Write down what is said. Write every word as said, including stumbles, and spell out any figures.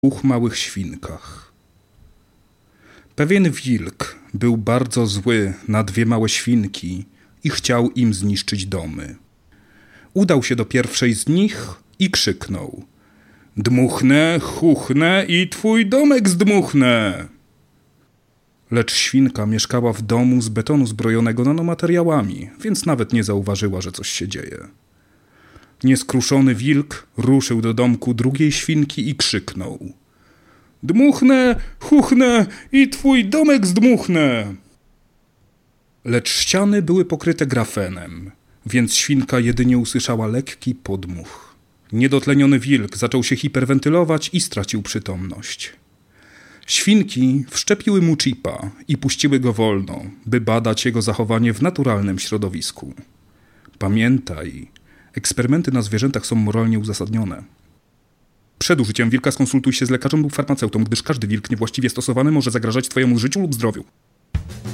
dwóch małych świnkach. Pewien wilk był bardzo zły na dwie małe świnki i chciał im zniszczyć domy. Udał się do pierwszej z nich i krzyknął: „Dmuchnę, chuchnę i twój domek zdmuchnę!” Lecz świnka mieszkała w domu z betonu zbrojonego nanomateriałami, więc nawet nie zauważyła, że coś się dzieje. Nieskruszony wilk ruszył do domku drugiej świnki i krzyknął: „Dmuchnę, chuchnę i twój domek zdmuchnę!” Lecz ściany były pokryte grafenem, więc świnka jedynie usłyszała lekki podmuch. Niedotleniony wilk zaczął się hiperwentylować i stracił przytomność. Świnki wszczepiły mu chipa i puściły go wolno, by badać jego zachowanie w naturalnym środowisku. Pamiętaj, eksperymenty na zwierzętach są moralnie uzasadnione. Przed użyciem wilka skonsultuj się z lekarzem lub farmaceutą, gdyż każdy wilk niewłaściwie stosowany może zagrażać twojemu życiu lub zdrowiu.